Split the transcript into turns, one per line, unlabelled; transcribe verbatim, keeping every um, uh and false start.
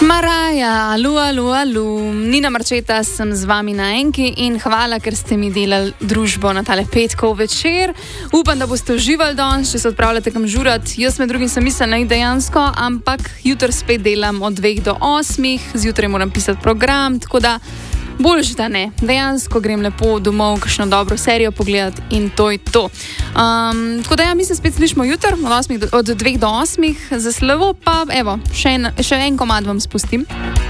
Maraja, alu, alu, alu. Nina Marčeta sem z vami na enki in hvala, ker ste mi delali družbo na tale petkov večer. Upam, da boste uživali danes, če se odpravljate kam žurat. Jaz med drugim sem mislila, da dejansko, ampak jutri spet delam od dveh do osmih, zjutraj moram pisati program, tako da boljš da ne. Dejansko grem lepo domov, kakšno dobro serijo pogledati in to je to. Um, tako da ja, mi se spet slišimo jutri od, od dveh do osmih, za slovo pa evo, še en, še en komad vam spustim.